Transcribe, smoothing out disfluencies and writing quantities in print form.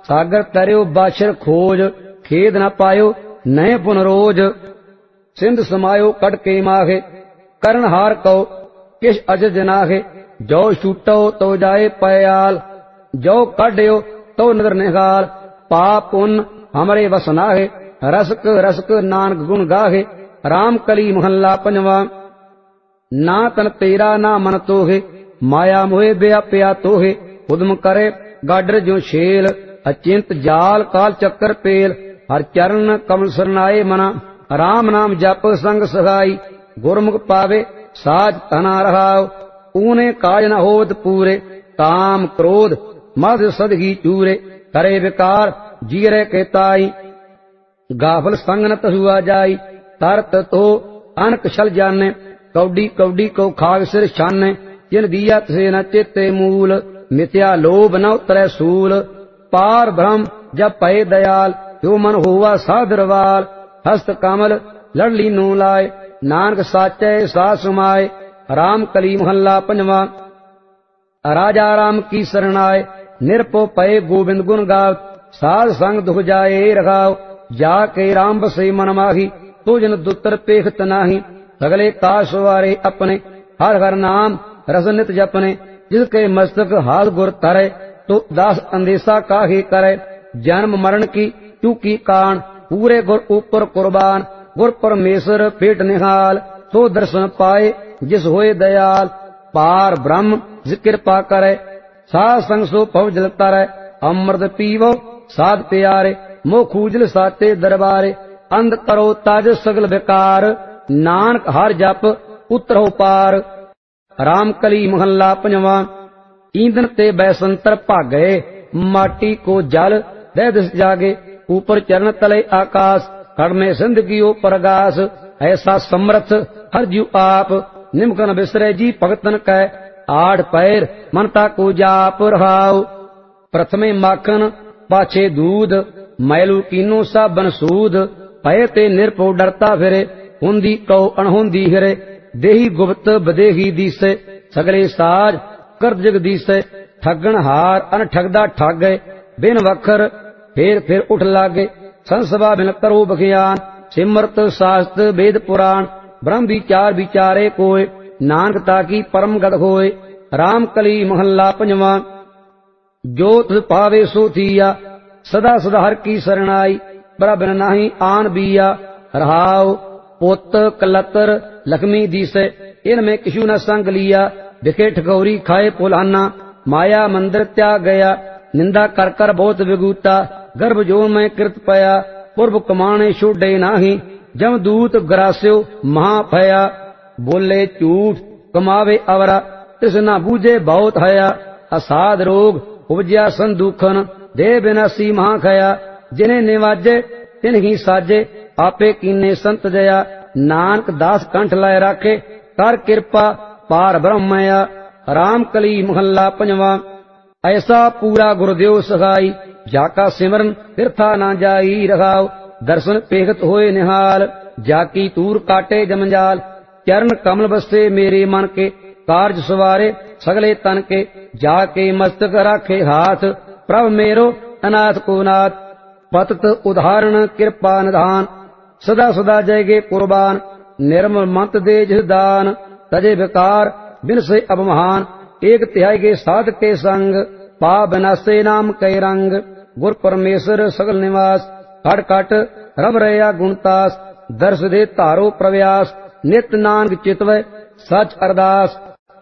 सागर तरियो बाछर खोज, खेद न पायो नए पुन रोज। सिंध समायो कट के माहे, करण हार कहो किश अजज नाहे। जो छूटो तो जाए पयाल, जो काढ़ो तो नदर निहाल। पाप पुन हमरे वस नाहे, रसक रसक नानक गुण गाहे। राम कली महला पंजवा। ना तन तेरा ना मन तोहे, माया मोहे व्याप्या तोहे। उदम करे गाडर जो छेल, अचिंत जाल काल चक्कर पेल। हर चरण कमल सरनाए मना, राम नाम जप संग सहाई। गुरमुख पावे साज तना रहाव, ऊने काज न होत पूरे। काम क्रोध मद सदगी चूरे, करे विकार जीरे के ताई। गाफल संग न तहुआ जाई, तरत तो अनक छल जाने। कौडी कौडी को खाग सिर छाने, जिन दिया तसे न चेते मूल। मिथ्या लोभ न उतरै सूल, पार ब्रह्म जब पए दयाल। जो मन हुआ साधरवाल, हस्त कमल लड़ लीनू लाए। नानक साचै सास समाए, राम कली महला पंजवा। राजा राम की शरणाए, निरपो पए गोविंद गुण गाव। साध संग दुख जाए रघाव, जाके राम बसे मन माही। तो जन दुतर पेखत नाही, सगले काज सवारे अपने। हर हर नाम रस नित जपने, जिसके मस्तक हाथ गुर तरे। तो दास अंदेशा काहे करे, जन्म मरण की चूकी कान। पूरे गुर ऊपर कुर्बान, गुर परमेश्वर पेट निहाल। तो दर्शन पाए जिस होए दयाल, पार ब्रह्म जिस कृपा करे। साध संग सो पव जल तरै, अमृत पीवो साध प्यारे। मोह खूजल साते दरबारे, अंध करो ताज सगल बेकार। नानक हर जप उतरो पार, राम कली महला पंजवा। ईंधन ते बैसंतर भागे, माटी को जल दह दिस जागे। ऊपर चरण तले आकाश, कड़ में सिंध गियो प्रगास। ऐसा समर्थ हर जीव आप, निमकन बिसरे जी भगतन कै। आठ पैर मनता को जाप रहाओ, प्रथमे माखन पाछे दूध। मैलू कीनो साबन सूद, पए ते निरपो डरता फिरे। हुंदी कौ अणहुंदी हिरे, देही गुप्त बदेही दीसे। सगले साज कर जग दीसे, ठगन हार अन ठगदा ठग। बिन वखर फेर फिर उठ लागे, संसभा बिन करो बखियान। सिमरत शास्त्र वेद पुराण, ब्रह्म विचार विचारे कोय। नानक ताकी परम गढ़ होय, राम कली महला पंजवा। जो तुझ पावे सो थिया, सदा सदा हर की शरणाई। बराबर नाही आन बिया, रहाओ पुत कलतर लक्ष्मी दीसे। इनमें किशु न संग लिया, बिखे ठगौरी खाए पुलाना। माया मंदिर त्याग गया, निंदा कर कर बहुत विगूता। गर्भ जो में कृत पया, पूर्व कमाने छोड़े नाही। जम दूत ग्रास्यो महा भया, बोले झूठ कमावे अवरा। तिस न बूझे बहुत हया, असाध रोग उपज्या संदुखन। देह विनाशी महा खया, जिन्हें निवाजे तिन ही साजे। आपे कीने संत जया, नानक दास कंठ लाए राखे। कर कृपा पार ब्रह्मया, राम कली महला पंजवा। ऐसा पूरा गुरुदेव सहाई, जाका सिमरन तीर्था ना जाई रहाओ। दर्शन पेखत होए निहाल, जाकी तूर काटे जमंजाल। चरण कमल बसे मेरे मन के, कार्य सवारे सगले तन के। जाके मस्तक राखे हाथ, प्रभ मेरो अनाथ को नाथ। पतत उदाहरण कृपा निधान, सदा सदा जयगे कुर्बान। निर्मल मंत दे जिस दान, तजे विकार बिन से अब महान। एक तिहाई के साध के संग, पा बिनासे नाम कई रंग। गुर परमेश्वर सगल निवास, कट कट रब रया गुणतास। दर्श दे तारो प्रव्यास, नित नानक चितवै सच अरदास।